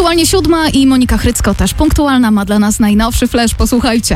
Punktualnie 7 i Monika Chrycko też punktualna, ma dla nas najnowszy flash. Posłuchajcie.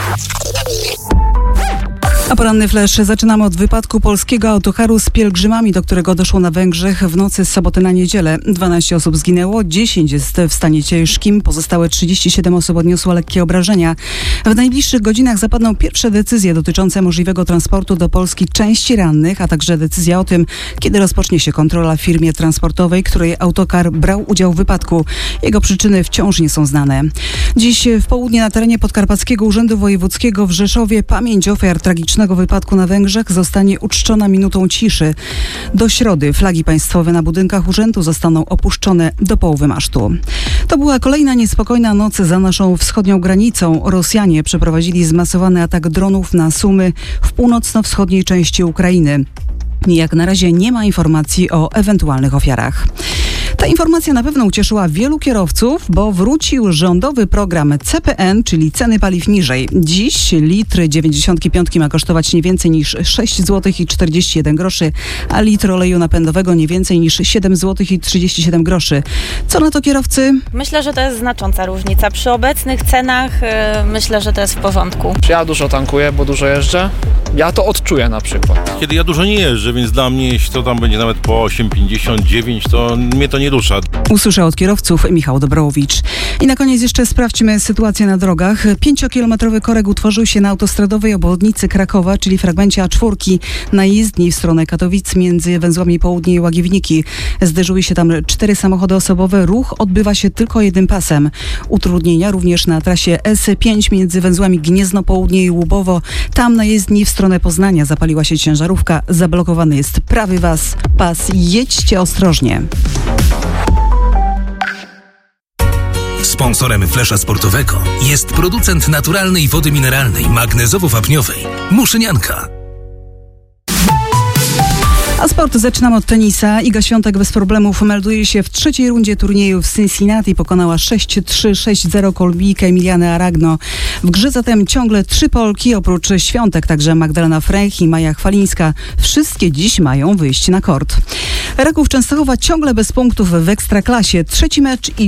A poranny flash zaczynamy od wypadku polskiego autokaru z pielgrzymami, do którego doszło na Węgrzech w nocy z soboty na niedzielę. 12 osób zginęło, 10 jest w stanie ciężkim, pozostałe 37 osób odniosło lekkie obrażenia. W najbliższych godzinach zapadną pierwsze decyzje dotyczące możliwego transportu do Polski części rannych, a także decyzja o tym, kiedy rozpocznie się kontrola w firmie transportowej, której autokar brał udział w wypadku. Jego przyczyny wciąż nie są znane. Dziś w południe na terenie Podkarpackiego Urzędu Wojewódzkiego w Rzeszowie pamięć ofiar tragicznego wypadku na Węgrzech zostanie uczczona minutą ciszy. Do środy flagi państwowe na budynkach urzędu zostaną opuszczone do połowy masztu. To była kolejna niespokojna noc za naszą wschodnią granicą. Rosjanie przeprowadzili zmasowany atak dronów na Sumy w północno-wschodniej części Ukrainy. Jak na razie nie ma informacji o ewentualnych ofiarach. Ta informacja na pewno ucieszyła wielu kierowców, bo wrócił rządowy program CPN, czyli ceny paliw niżej. Dziś litr 95 ma kosztować nie więcej niż 6 zł i 41 groszy, a litr oleju napędowego nie więcej niż 7 zł i 37 groszy. Co na to kierowcy? Myślę, że to jest znacząca różnica. Przy obecnych cenach myślę, że to jest w porządku. Ja dużo tankuję, bo dużo jeżdżę. Ja to odczuję na przykład. Kiedy ja dużo nie jeżdżę, więc dla mnie, jeśli to tam będzie nawet po 8,59, to mnie to nie rusza. Usłyszał od kierowców Michał Dobrowicz. I na koniec jeszcze sprawdźmy sytuację na drogach. 5-kilometrowy korek utworzył się na autostradowej obwodnicy Krakowa, czyli fragmencie A4 na jezdni w stronę Katowic między węzłami Południe i Łagiwniki. Zderzyły się tam 4 samochody osobowe. Ruch odbywa się tylko jednym pasem. Utrudnienia również na trasie S5 między węzłami Gniezno Południe i Łubowo. Tam na jezdni w stronę Poznania zapaliła się ciężarówka. Zablokowany jest prawy pas. Jedźcie ostrożnie. Sponsorem Flesza Sportowego jest producent naturalnej wody mineralnej magnezowo-wapniowej Muszynianka. A sport zaczynamy od tenisa. Iga Świątek bez problemów melduje się w trzeciej rundzie turnieju w Cincinnati. Pokonała 6-3, 6-0 Kolbijkę Emilianę Aragno. W grze zatem ciągle 3 Polki, oprócz Świątek także Magdalena Frech i Maja Chwalińska. Wszystkie dziś mają wyjść na kort. Raków Częstochowa ciągle bez punktów w Ekstraklasie. Trzeci mecz i